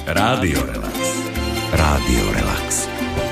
Rádio Relax. Rádio Relax.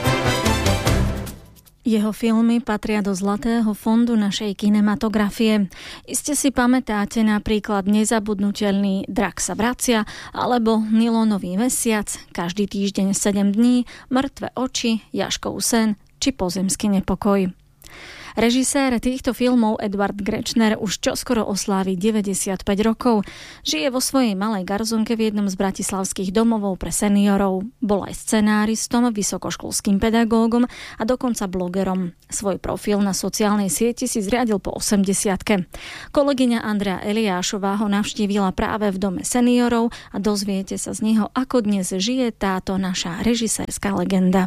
Jeho filmy patria do zlatého fondu našej kinematografie. Iste si pamätáte napríklad nezabudnutelný Drak sa vracia alebo Nylónový mesiac, Každý týždeň 7 dní, Mŕtve oči, Jaškov sen či Pozemský nepokoj. Režisér týchto filmov Eduard Grečner už čoskoro oslávi 95 rokov. Žije vo svojej malej garzonke v jednom z bratislavských domovov pre seniorov. Bol aj scenáristom, vysokoškolským pedagógom a dokonca blogerom. Svoj profil na sociálnej sieti si zriadil po 80-ke. Kolegyňa Andrea Eliášová ho navštívila práve v dome seniorov a dozviete sa z neho, ako dnes žije táto naša režisérska legenda.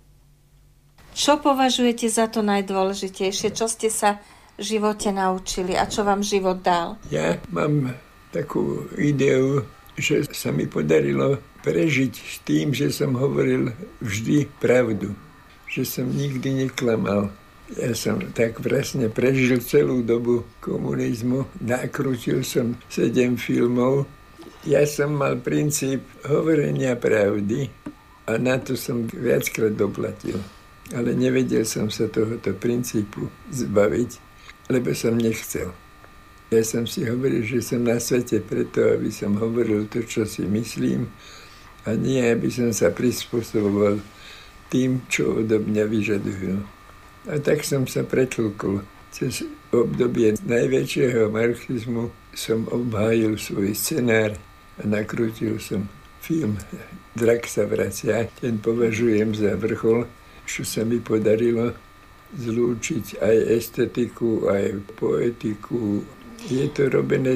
Čo považujete za to najdôležitejšie? Čo ste sa v živote naučili a čo vám život dal? Ja mám takú ideu, že sa mi podarilo prežiť s tým, že som hovoril vždy pravdu. Že som nikdy neklamal. Ja som tak vlastne prežil celú dobu komunizmu. Nakrútil som 7 filmov. Ja som mal princíp hovorenia pravdy a na to som viackrát doplatil. Ale nevedel som sa tohoto princípu zbaviť, lebo som nechcel. Ja som si hovoril, že som na svete preto, aby som hovoril to, čo si myslím, a nie, aby som sa prispôsoboval tým, čo odo mňa vyžadujú. A tak som sa pretlkol. Cez obdobie najväčšieho marxizmu som obhájil svoj scenár a nakrútil som film Drak sa vracia. Ten považujem za vrchol, čo sa mi podarilo zlúčiť aj estetiku, aj poetiku. Je to robené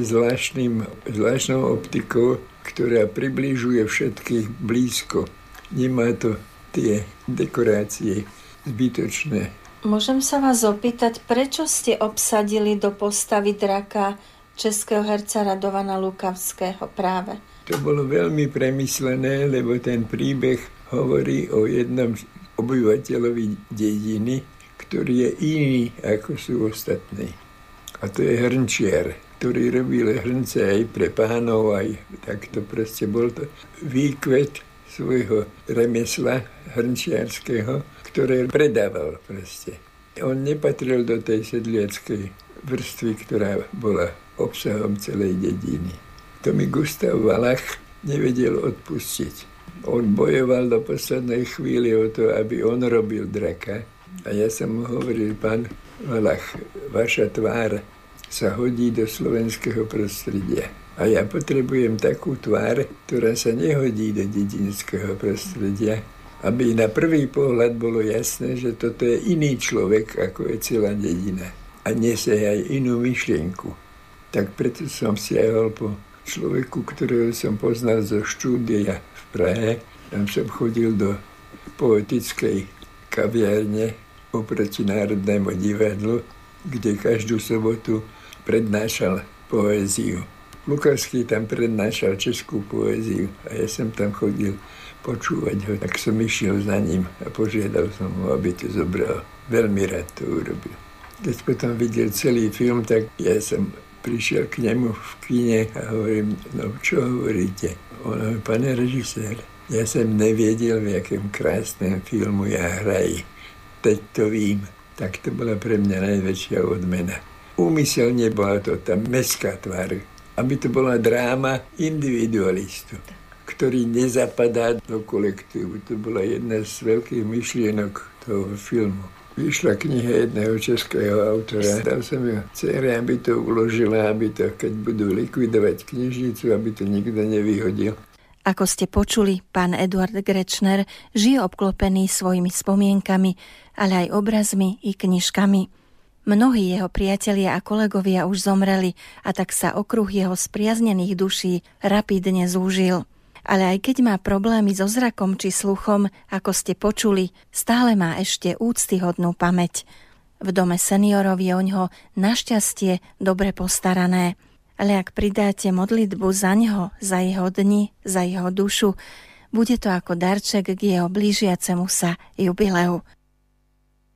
zvláštnou optikou, ktorá približuje všetkých blízko. Nemá to tie dekorácie zbytočné. Môžem sa vás opýtať, prečo ste obsadili do postavy draka českého herca Radovana Lukavského práve? To bolo veľmi premyslené, lebo ten príbeh hovorí o jednom obyvateľovi dediny, ktorý je iný, ako sú ostatní. A to je hrnčiar, ktorý robil hrnce aj pre pánov, aj takto proste bol to výkvet svojho remesla hrnčiarského, ktoré predával proste. On nepatril do tej sedliackej vrstvy, ktorá bola obsahom celej dediny. To mi Gustav Valach nevedel odpustiť. On bojoval do poslednej chvíli o to, aby on robil draka. A ja som mu hovoril, pán Valach, vaša tvár sa hodí do slovenského prostredia. A ja potrebujem takú tvár, ktorá sa nehodí do dedinského prostredia, aby na prvý pohľad bolo jasné, že toto je iný človek, ako je celá dedina. A nesie aj inú myšlienku. Tak preto som siahol po človeku, ktorého som poznal zo štúdia v Prahe. Tam som chodil do poetickej kaviárne oproti Národnému divadlu, kde každú sobotu prednášal poéziu. Lukavský tam prednášal českú poéziu a ja som tam chodil počúvať ho. Tak som išiel za ním a požiadal som ho, aby to zobral. Veľmi rád to urobil. Keď potom videl celý film, tak ja som prišiel k nemu v kine a hovorím, no čo hovoríte? On hovorí, pane režisér, ja som nevedel, v jakém krásném filmu ja hrají. Teď to vím. Tak to bola pre mňa najväčšia odmena. Úmyselne bola to tá mestská tvár, aby to bola dráma individualistu, ktorý nezapadá do kolektívu. To bola jedna z veľkých myšlienok toho filmu. Vyšla kniha jedného českého autora. Dal som ju dcere, aby to uložila, aby to, keď budú likvidovať knižnicu, aby to nikto nevyhodil. Ako ste počuli, pán Eduard Grečner žije obklopený svojimi spomienkami, ale aj obrazmi i knižkami. Mnohí jeho priatelia a kolegovia už zomreli a tak sa okruh jeho spriaznených duší rapidne zúžil. Ale aj keď má problémy so zrakom či sluchom, ako ste počuli, stále má ešte úctyhodnú pamäť. V dome seniorov je oňho našťastie dobre postarané. Ale ak pridáte modlitbu za ňo, za jeho dni, za jeho dušu, bude to ako darček k jeho blížiacemu sa jubileu.